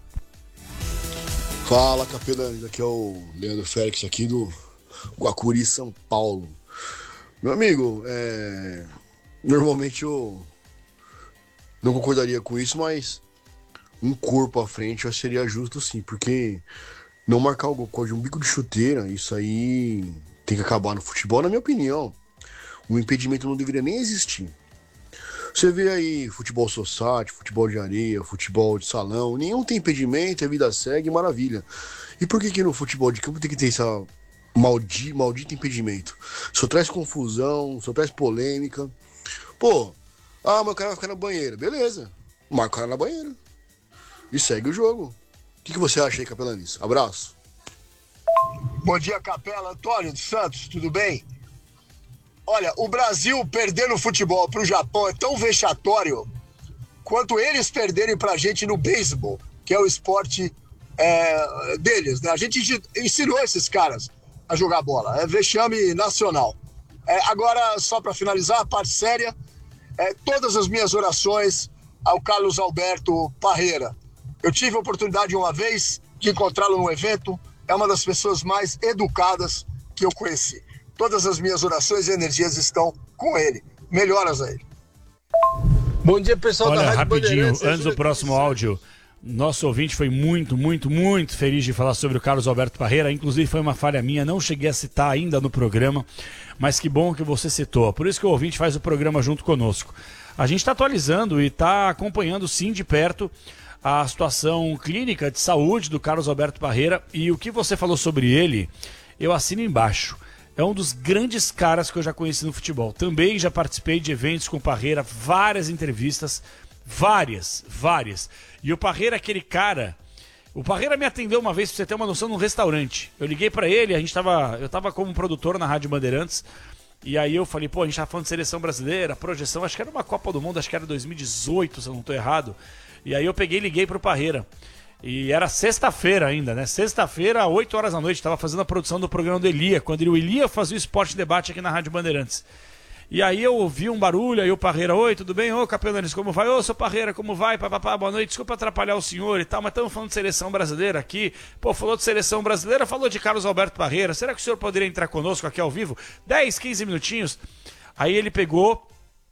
Fala, capelães. Aqui é o Leandro Félix, aqui do Guacuri, São Paulo. Meu amigo, normalmente eu não concordaria com isso, mas um corpo à frente eu seria justo sim, porque não marcar o gol de um bico de chuteira, isso aí tem que acabar no futebol, na minha opinião. O impedimento não deveria nem existir. Você vê aí futebol society, futebol de areia, futebol de salão, nenhum tem impedimento, a vida segue, maravilha. E por que no futebol de campo tem que ter essa maldito impedimento? Só traz confusão, só traz polêmica. Pô, mas o cara vai ficar na banheira, beleza, marca o cara na banheira e segue o jogo. O que você acha aí, Capelanes? Abraço. Bom dia, Capela. Antônio dos Santos, tudo bem? Olha, o Brasil perder no futebol pro Japão é tão vexatório quanto eles perderem pra gente no beisebol, que é o esporte deles, né? A gente ensinou esses caras a jogar bola, é vexame nacional. Agora, só pra finalizar, a parte séria, todas as minhas orações ao Carlos Alberto Parreira. Eu tive a oportunidade uma vez de encontrá-lo num evento, é uma das pessoas mais educadas que eu conheci. Todas as minhas orações e energias estão com ele. Melhoras a ele. Bom dia, pessoal da Rádio rapidinho, Bandeirantes. antes do próximo áudio, nosso ouvinte foi muito feliz de falar sobre o Carlos Alberto Parreira. Inclusive foi uma falha minha, não cheguei a citar ainda no programa, mas que bom que você citou. Por isso que o ouvinte faz o programa junto conosco. A gente está atualizando e está acompanhando sim de perto a situação clínica de saúde do Carlos Alberto Parreira, e o que você falou sobre ele, eu assino embaixo. É um dos grandes caras que eu já conheci no futebol. Também já participei de eventos com o Parreira, várias entrevistas, várias. E o Parreira, aquele cara... O Parreira me atendeu uma vez, pra você ter uma noção, num restaurante. Eu liguei pra ele, eu tava como produtor na Rádio Bandeirantes, e aí eu falei, a gente tava falando de seleção brasileira, projeção, acho que era uma Copa do Mundo, acho que era 2018, se eu não tô errado. E aí eu peguei e liguei pro Parreira. E era sexta-feira ainda, né? Sexta-feira, 8 horas da noite, estava fazendo a produção do programa do Elia, quando o Elia fazia o Esporte Debate aqui na Rádio Bandeirantes. E aí eu ouvi um barulho, aí o Parreira, oi, tudo bem? Ô, Capelanes, como vai? Ô, seu Parreira, como vai? Papapá, boa noite, desculpa atrapalhar o senhor e tal, mas estamos falando de seleção brasileira aqui. Pô, falou de seleção brasileira, falou de Carlos Alberto Parreira. Será que o senhor poderia entrar conosco aqui ao vivo? 10, 15 minutinhos. Aí ele pegou...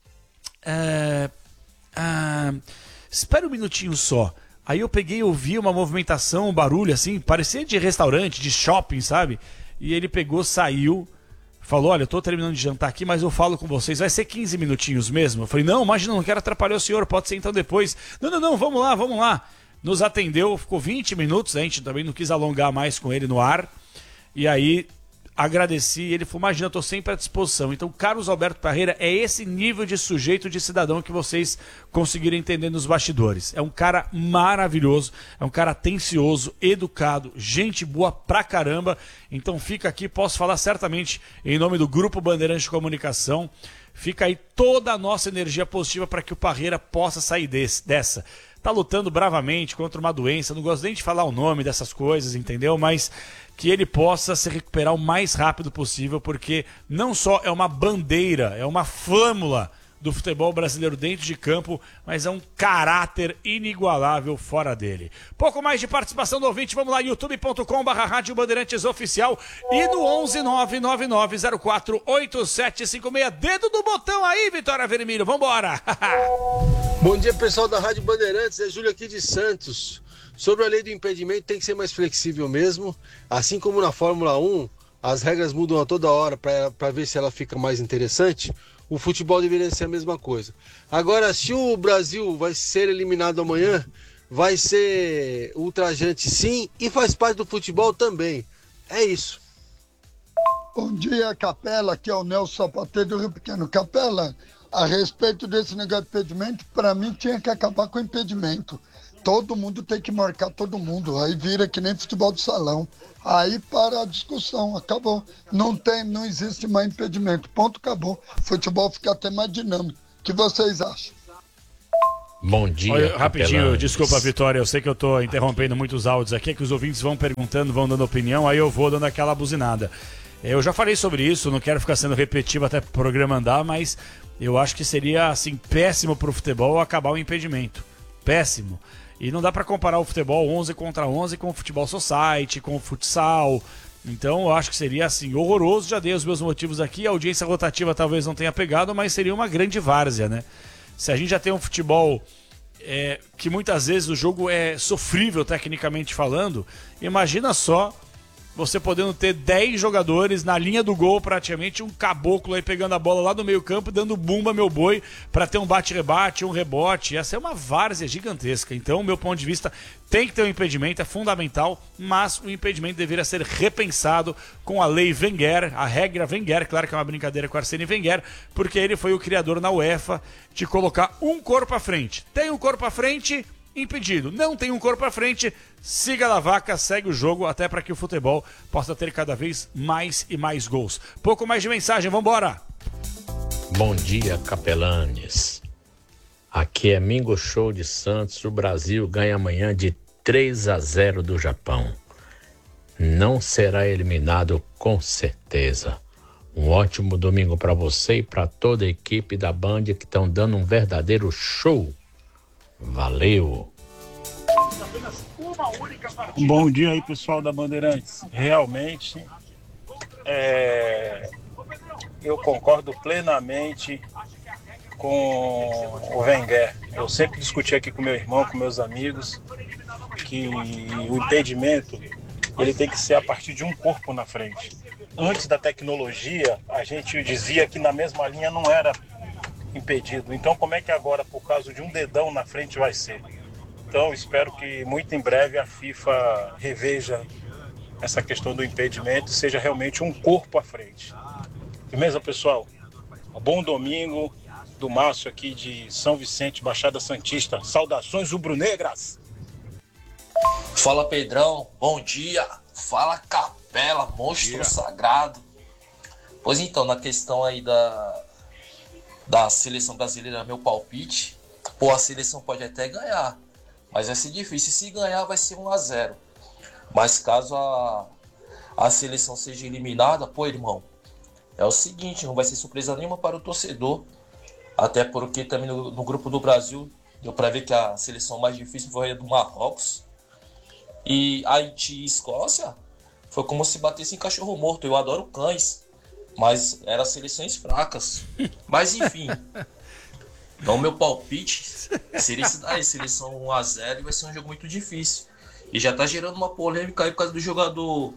espera um minutinho só. Aí eu peguei e ouvi uma movimentação, um barulho assim, parecia de restaurante, de shopping, sabe? E ele pegou, saiu, falou, olha, eu tô terminando de jantar aqui, mas eu falo com vocês, vai ser 15 minutinhos mesmo? Eu falei, não, imagina, não quero atrapalhar o senhor, pode ser então depois. Não, vamos lá. Nos atendeu, ficou 20 minutos, a gente também não quis alongar mais com ele no ar. E aí... agradeci, ele falou, imagina, eu tô sempre à disposição. Então, Carlos Alberto Parreira é esse nível de sujeito, de cidadão que vocês conseguiram entender nos bastidores. É um cara maravilhoso, é um cara atencioso, educado, gente boa pra caramba. Então fica aqui, posso falar certamente em nome do Grupo Bandeirantes de Comunicação, fica aí toda a nossa energia positiva para que o Parreira possa sair dessa. Tá lutando bravamente contra uma doença, não gosto nem de falar o nome dessas coisas, entendeu? Mas que ele possa se recuperar o mais rápido possível, porque não só é uma bandeira, é uma flâmula do futebol brasileiro dentro de campo, mas é um caráter inigualável fora dele. Pouco mais de participação do ouvinte, vamos lá, youtube.com/Rádio Bandeirantes Oficial e no 11999048756. Dedo do botão aí, Vitória Vermelho, vambora! Bom dia, pessoal da Rádio Bandeirantes, é Júlio aqui de Santos. Sobre a lei do impedimento, tem que ser mais flexível mesmo, assim como na Fórmula 1, as regras mudam a toda hora para ver se ela fica mais interessante. O futebol deveria ser a mesma coisa. Agora, se o Brasil vai ser eliminado amanhã, vai ser ultrajante sim e faz parte do futebol também. É isso. Bom dia, Capela. Aqui é o Nelson Sapateiro do Rio Pequeno. Capela, a respeito desse negócio de impedimento, para mim tinha que acabar com o impedimento. Todo mundo tem que marcar todo mundo. Aí vira que nem futebol de salão. Aí para a discussão, acabou. Não existe mais impedimento. Ponto, acabou. Futebol fica até mais dinâmico. O que vocês acham? Bom dia. Olha, rapidinho, desculpa, Vitória, eu sei que eu tô interrompendo muitos áudios aqui, é que os ouvintes vão perguntando, vão dando opinião, aí eu vou dando aquela buzinada. Eu já falei sobre isso, não quero ficar sendo repetitivo até pro programa andar, mas eu acho que seria, assim, péssimo pro futebol acabar o impedimento. Péssimo. E não dá pra comparar o futebol 11 contra 11 com o futebol society, com o futsal. Então eu acho que seria, assim, horroroso. Já dei os meus motivos aqui, a audiência rotativa talvez não tenha pegado, mas seria uma grande várzea, né? Se a gente já tem um futebol que muitas vezes o jogo é sofrível tecnicamente falando, imagina só você podendo ter 10 jogadores na linha do gol, praticamente um caboclo aí pegando a bola lá no meio campo, dando bumba meu boi para ter um bate-rebate, um rebote. Ia ser uma várzea gigantesca. Então, meu ponto de vista, tem que ter um impedimento, é fundamental, mas o impedimento deveria ser repensado com a lei Wenger, a regra Wenger, claro que é uma brincadeira com Arsene Wenger, porque ele foi o criador na UEFA de colocar um corpo à frente. Tem um corpo à frente, impedido. Não tem um corpo à frente, siga a vaca, segue o jogo, até para que o futebol possa ter cada vez mais e mais gols. Pouco mais de mensagem, vambora! Bom dia, capelanes. Aqui é Mingo Show de Santos. O Brasil ganha amanhã de 3-0 do Japão. Não será eliminado com certeza. Um ótimo domingo para você e para toda a equipe da Band que estão dando um verdadeiro show. Valeu! Bom dia aí, pessoal da Bandeirantes. Realmente, eu concordo plenamente com o Wenger. Eu sempre discuti aqui com meu irmão, com meus amigos, que o impedimento ele tem que ser a partir de um corpo na frente. Antes da tecnologia, a gente dizia que na mesma linha não era impedido. Então, como é que agora, por causa de um dedão na frente, vai ser? Então, espero que muito em breve a FIFA reveja essa questão do impedimento e seja realmente um corpo à frente. Beleza, pessoal? Um bom domingo do Márcio aqui de São Vicente, Baixada Santista. Saudações rubro-negras! Fala, Pedrão. Bom dia. Fala, Capela, monstro sagrado. Pois então, na questão aí da seleção brasileira, meu palpite, a seleção pode até ganhar, mas vai ser difícil. Se ganhar, vai ser 1-0. Mas caso a seleção seja eliminada, irmão, é o seguinte, não vai ser surpresa nenhuma para o torcedor, até porque também no grupo do Brasil, deu para ver que a seleção mais difícil foi a do Marrocos, e Haiti e Escócia, foi como se batesse em cachorro morto. Eu adoro cães, mas eram seleções fracas. Mas enfim. Então meu palpite seria esse daí, seleção 1-0, e vai ser um jogo muito difícil. E já tá gerando uma polêmica aí por causa do jogador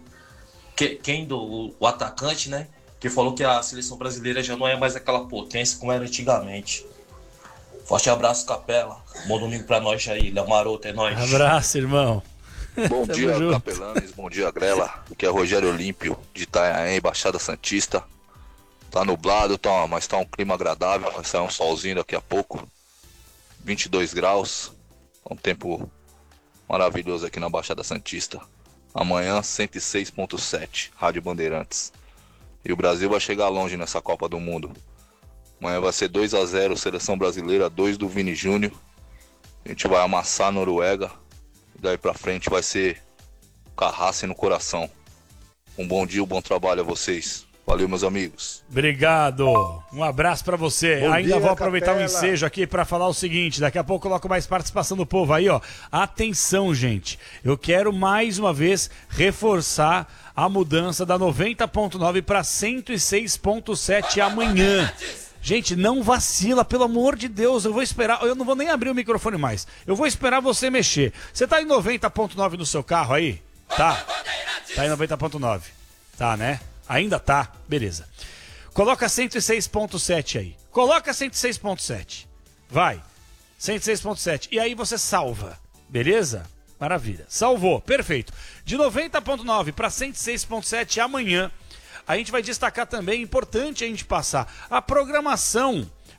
o atacante, né? Que falou que a seleção brasileira já não é mais aquela potência como era antigamente. Forte abraço, Capela. Bom domingo pra nós aí, Léo Maroto, é nóis. Abraço, irmão. Bom dia, capelanes, bom dia, Grela. Aqui é Rogério Olímpio, de Itanhaém, Baixada Santista. Tá nublado, mas tá um clima agradável, vai sair um solzinho daqui a pouco. 22 graus, um tempo maravilhoso aqui na Baixada Santista. Amanhã, 106.7, Rádio Bandeirantes. E o Brasil vai chegar longe nessa Copa do Mundo. Amanhã vai ser 2-0, Seleção Brasileira, 2 do Vini Júnior. A gente vai amassar a Noruega. Daí pra frente vai ser carraça no coração. Um bom dia, um bom trabalho a vocês. Valeu, meus amigos. Obrigado. Um abraço pra você. Bom Ainda dia, vou aproveitar Capela. o ensejo aqui pra falar o seguinte. Daqui a pouco eu coloco mais participação do povo aí, ó. Atenção, gente. Eu quero mais uma vez reforçar a mudança da 90.9 pra 106.7 amanhã. Gente, não vacila, pelo amor de Deus. Eu vou esperar, eu não vou nem abrir o microfone mais. Eu vou esperar você mexer. Você tá em 90.9 no seu carro aí? Tá. Tá em 90.9. Tá, né? Ainda tá? Beleza. Coloca 106.7 aí. Coloca 106.7. Vai. 106.7. E aí você salva. Beleza? Maravilha. Salvou. Perfeito. De 90.9 para 106.7 amanhã. A gente vai destacar também, importante a gente passar, a programação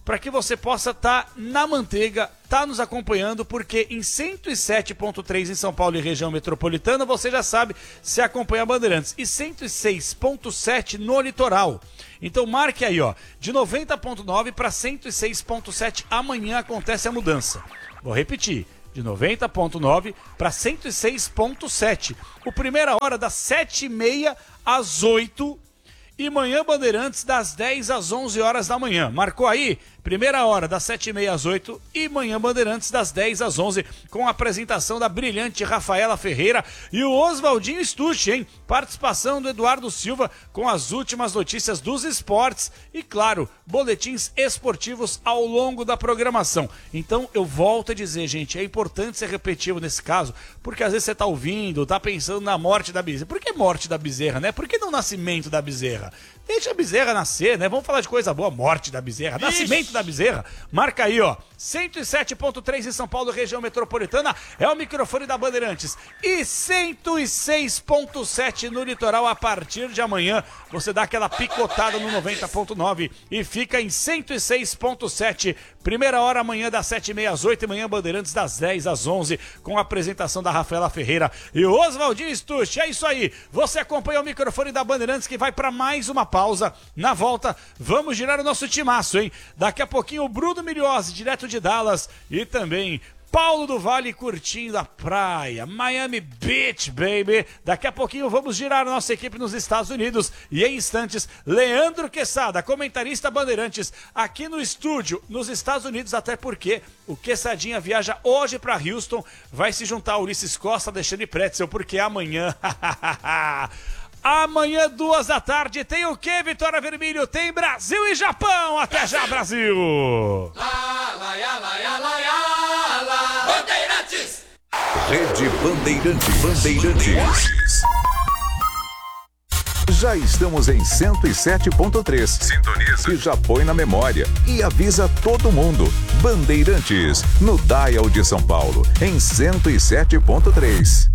para que você possa estar na manteiga, tá nos acompanhando, porque em 107.3 em São Paulo e região metropolitana, você já sabe, se acompanha a Bandeirantes, e 106.7 no litoral. Então marque aí, ó, de 90.9 para 106.7, amanhã acontece a mudança. Vou repetir, de 90.9 para 106.7. O primeira hora das 7h30 às 8h. E manhã Bandeirantes das 10 às 11 horas da manhã. Marcou aí? Primeira hora das 7h30 às 8h e manhã Bandeirantes das 10 às 11 com a apresentação da brilhante Rafaela Ferreira e o Oswaldinho Stucci, hein? Participação do Eduardo Silva com as últimas notícias dos esportes e, claro, boletins esportivos ao longo da programação. Então eu volto a dizer, gente, é importante ser repetitivo nesse caso, porque às vezes você tá ouvindo, tá pensando na morte da bezerra. Por que morte da bezerra, né? Por que não nascimento da bezerra? Deixa a bezerra nascer, né? Vamos falar de coisa boa, morte da bezerra, nascimento da bezerra. Marca aí, ó, 107.3 em São Paulo, região metropolitana, é o microfone da Bandeirantes. E 106.7 no litoral a partir de amanhã. Você dá aquela picotada no 90.9 e fica em 106.7. Primeira hora amanhã das 7h30 às 8h, manhã Bandeirantes das 10 às 11 com a apresentação da Rafaela Ferreira e o Oswaldinho Stucci. É isso aí, você acompanha o microfone da Bandeirantes que vai para mais uma pausa. Na volta, vamos girar o nosso timaço, hein? Daqui a pouquinho o Bruno Milhose, direto de Dallas, e também Paulo do Vale curtindo a praia, Miami Beach, baby. Daqui a pouquinho vamos girar a nossa equipe nos Estados Unidos e em instantes, Leandro Quesada, comentarista Bandeirantes, aqui no estúdio, nos Estados Unidos, até porque o Quessadinha viaja hoje para Houston, vai se juntar a Ulisses Costa, Alexandre Pretzel, porque amanhã... Amanhã, 14h, tem o quê, Vitória Vermelho? Tem Brasil e Japão. Até já, Brasil! Bandeirantes! Rede Bandeirantes. Já estamos em 107.3. Sintoniza. E já põe na memória. E avisa todo mundo. Bandeirantes, no Dial de São Paulo, em 107.3.